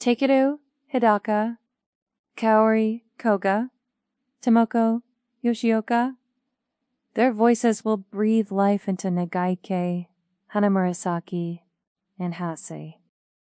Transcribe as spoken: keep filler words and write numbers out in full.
Takeru Hidaka, Kaori Koga, Tomoko Yoshioka. Their voices will breathe life into Nagaike, Hana Murasaki, and Hase.